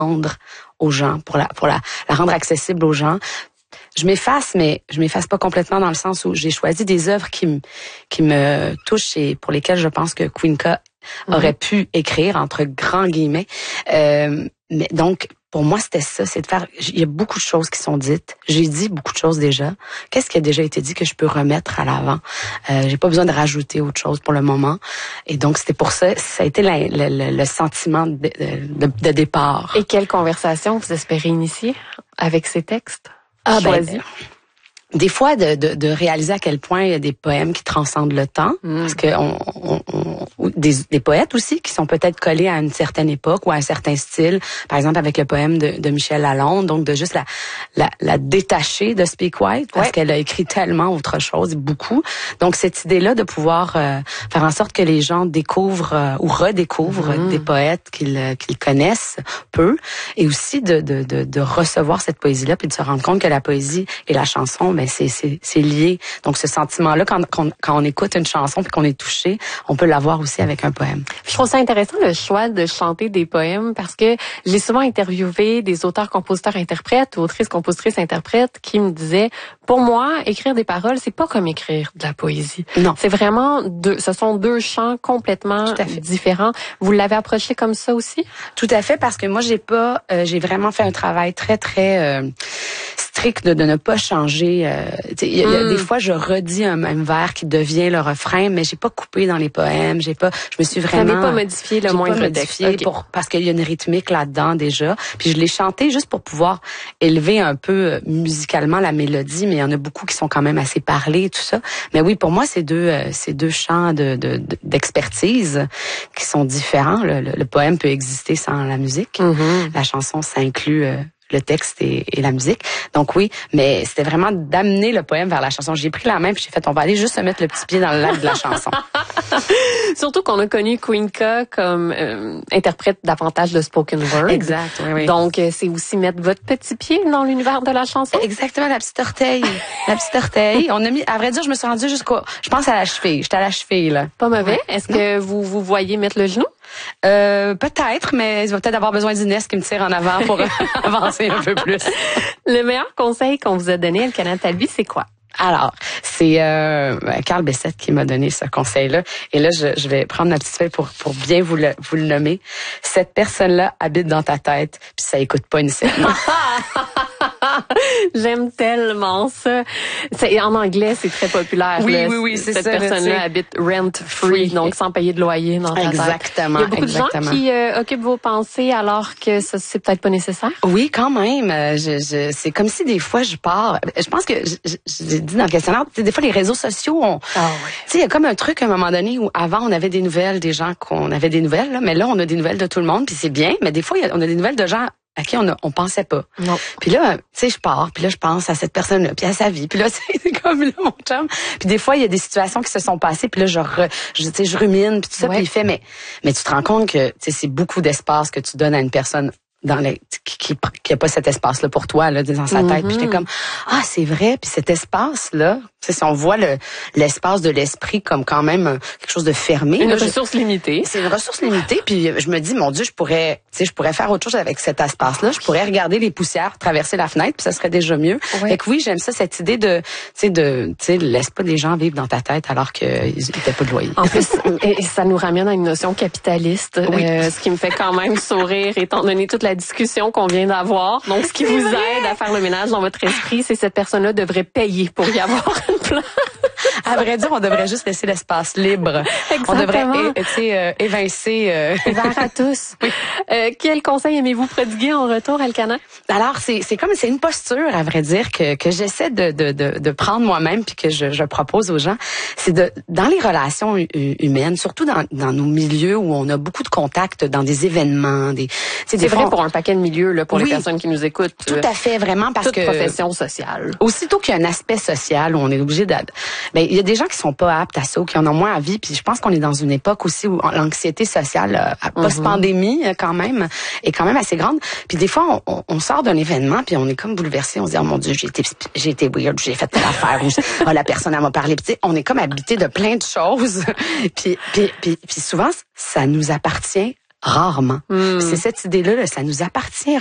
rendre aux gens, pour la rendre accessible aux gens. Je m'efface, mais je m'efface pas complètement dans le sens où j'ai choisi des œuvres qui me touchent et pour lesquelles je pense que Queenka aurait pu écrire, entre grands guillemets. Mais donc, pour moi, c'était ça, c'est de faire... Il y a beaucoup de choses qui sont dites. J'ai dit beaucoup de choses déjà. Qu'est-ce qui a déjà été dit que je peux remettre à l'avant? J'ai pas besoin de rajouter autre chose pour le moment. Et donc, c'était pour ça, ça a été le sentiment de départ. Et quelle conversation vous espérez initier avec ces textes? Des fois, de réaliser à quel point il y a des poèmes qui transcendent le temps, parce que des poètes aussi qui sont peut-être collés à une certaine époque ou à un certain style. Par exemple, avec le poème de Michel Lalonde, donc de juste la détacher de Speak White, parce qu'elle a écrit tellement autre chose, beaucoup. Donc cette idée-là de pouvoir faire en sorte que les gens découvrent ou redécouvrent des poètes qu'ils connaissent peu, et aussi de recevoir cette poésie-là, puis de se rendre compte que la poésie et la chanson, c'est lié. Donc ce sentiment-là, quand on écoute une chanson puis qu'on est touché, on peut l'avoir aussi avec un poème. Je trouve ça intéressant le choix de chanter des poèmes parce que j'ai souvent interviewé des auteurs, compositeurs, interprètes ou autrices, compositrices, interprètes qui me disaient, pour moi, écrire des paroles, c'est pas comme écrire de la poésie. Non. C'est vraiment ce sont deux champs complètement différents. Vous l'avez approché comme ça aussi? Tout à fait, parce que moi, j'ai vraiment fait un travail très, très strict de ne pas changer. Il y a des fois, je redis un même vers qui devient le refrain, mais j'ai pas coupé dans les poèmes. Je me suis vraiment... Vous n'avez pas modifié le moindre texte. Parce qu'il y a une rythmique là-dedans déjà. Puis je l'ai chanté juste pour pouvoir élever un peu musicalement la mélodie, mais il y en a beaucoup qui sont quand même assez parlés et tout ça. Mais oui, pour moi, c'est deux champs d'expertise qui sont différents. Le poème peut exister sans la musique. La chanson, ça inclut le texte et la musique. Donc oui, mais c'était vraiment d'amener le poème vers la chanson. J'ai pris la main puis j'ai fait, on va aller juste se mettre le petit pied dans le lac de la chanson. Surtout qu'on a connu Queenka comme interprète davantage de spoken word. Exact, oui. Donc, c'est aussi mettre votre petit pied dans l'univers de la chanson. Exactement, la petite orteil. La petite orteil. On a mis, à vrai dire, je me suis rendue je pense à la cheville. J'étais à la cheville, là. Pas mauvais. Ouais. Est-ce que vous voyez mettre le genou? Peut-être, mais il va peut-être avoir besoin d'Inès qui me tire en avant pour avancer un peu plus. Le meilleur conseil qu'on vous a donné, Elkana Talbi, c'est quoi? Alors, c'est Carl Bessette qui m'a donné ce conseil-là. Et là, je vais prendre ma petite feuille pour bien vous le nommer. Cette personne-là habite dans ta tête, puis ça écoute pas une scène. J'aime tellement ça. En anglais, c'est très populaire. Oui, c'est ça. Cette personne-là habite rent-free, donc sans payer de loyer dans ta tête. Exactement. Il y a beaucoup de gens qui occupent vos pensées alors que ça, c'est peut-être pas nécessaire. Oui, quand même. C'est comme si des fois je pars. Je pense que j'ai dit dans le questionnaire, des fois les réseaux sociaux, tu sais, il y a comme un truc à un moment donné où avant on avait des nouvelles des gens qu'on avait des nouvelles, là, mais là on a des nouvelles de tout le monde, puis c'est bien. Mais des fois on a des nouvelles de gens à qui on pensait pas. Non. Puis là, tu sais, je pars, puis là je pense à cette personne-là, puis à sa vie, puis là c'est comme là mon chum. Puis des fois il y a des situations qui se sont passées, puis là je rumine, puis tout ça, puis il fait mais tu te rends compte que tu sais c'est beaucoup d'espace que tu donnes à une personne qui a pas cet espace là pour toi là dans sa tête. Puis j'étais comme c'est vrai, puis cet espace là, tu sais, si on voit l'espace de l'esprit comme quand même quelque chose de fermé, une ressource limitée. C'est une ressource limitée, puis je me dis mon Dieu, je pourrais faire autre chose avec cet espace là, je pourrais regarder les poussières traverser la fenêtre, puis ça serait déjà mieux. Fait que oui, j'aime ça, cette idée de laisse pas les gens vivre dans ta tête alors qu'ils étaient pas de loyer. En plus, et ça nous ramène à une notion capitaliste, ce qui me fait quand même sourire étant donné toute la discussion qu'on vient d'avoir. Donc, ce qui vous aide à faire le ménage dans votre esprit, c'est cette personne-là devrait payer pour y avoir une place. À vrai dire, on devrait juste laisser l'espace libre. Exactement. On devrait, évincer. Ouvert à tous. Oui. Quel conseil aimez-vous prodiguer en retour, Elkana? Alors, c'est une posture, à vrai dire, que j'essaie de prendre moi-même puis que je propose aux gens. C'est dans les relations humaines, surtout dans nos milieux où on a beaucoup de contacts, dans des événements, c'est vrai pour un paquet de milieux, là, pour les personnes qui nous écoutent. Tout à fait, vraiment, parce que profession sociale. Aussitôt qu'il y a un aspect social où on est obligé il y a des gens qui sont pas aptes à ça, ou qui en ont moins envie, puis je pense qu'on est dans une époque aussi où l'anxiété sociale, post-pandémie quand même, est quand même assez grande. Puis des fois, on sort d'un événement, puis on est comme bouleversé, on se dit, oh mon Dieu, j'ai été weird, j'ai fait telle affaire, ou la personne elle m'a parlé, puis on est comme habité de plein de choses, puis souvent, ça nous appartient rarement. C'est cette idée-là, là, ça nous appartient